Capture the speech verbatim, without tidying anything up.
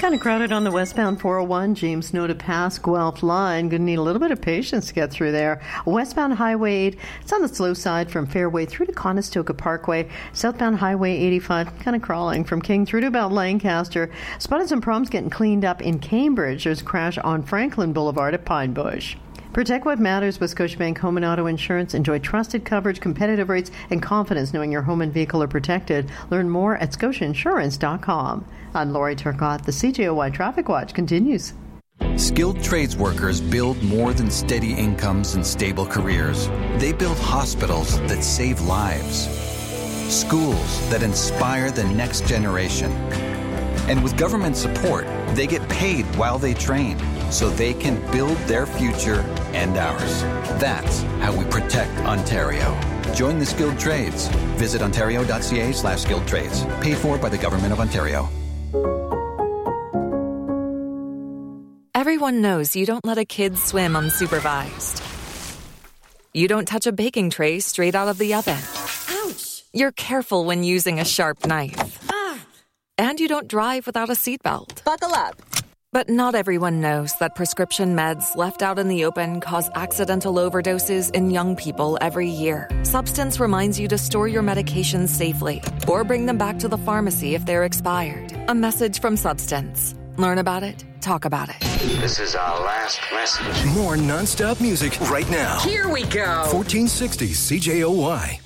Kind of crowded on the westbound four oh one, James Snow to Pass, Guelph line. Going to need a little bit of patience to get through there. Westbound Highway eight, it's on the slow side from Fairway through to Conestoga Parkway. Southbound Highway eighty-five, kind of crawling from King through to about Lancaster. Spotted some problems getting cleaned up in Cambridge. There's a crash on Franklin Boulevard at Pine Bush. Protect what matters with Scotiabank Home and Auto Insurance. Enjoy trusted coverage, competitive rates, and confidence knowing your home and vehicle are protected. Learn more at scotia insurance dot com. I'm Lori Turcotte. The C J O Y Traffic Watch continues. Skilled trades workers build more than steady incomes and stable careers. They build hospitals that save lives, schools that inspire the next generation. And with government support, they get paid while they train, so they can build their future and ours. That's how we protect Ontario. Join the skilled trades. Visit ontario.ca slash skilled trades. Paid for by the Government of Ontario. Everyone knows you don't let a kid swim unsupervised. You don't touch a baking tray straight out of the oven. Ouch! You're careful when using a sharp knife. Ah! And you don't drive without a seatbelt. Buckle up. But not everyone knows that prescription meds left out in the open cause accidental overdoses in young people every year. Substance reminds you to store your medications safely or bring them back to the pharmacy if they're expired. A message from Substance. Learn about it. Talk about it. This is our last message. More non-stop music right now. Here we go. fourteen sixty C J O Y.